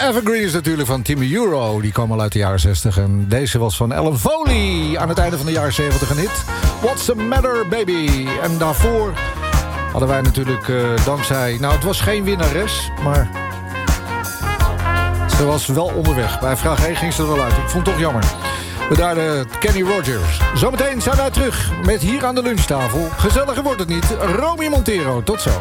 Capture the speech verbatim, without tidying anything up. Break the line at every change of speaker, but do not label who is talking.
Evergreen is natuurlijk van Timmy Euro. Die kwam al uit de jaren zestig. En deze was van Ellen Foley. Aan het einde van de jaren zeventig een hit. What's the matter, baby? En daarvoor hadden wij natuurlijk uh, dankzij... Nou, het was geen winnares, maar... Ze was wel onderweg. Bij vraag één ging ze er wel uit. Ik vond het toch jammer. We daar de Kenny Rogers. Zometeen zijn wij terug met hier aan de lunchtafel. Gezelliger wordt het niet. Romy Montero. Tot zo.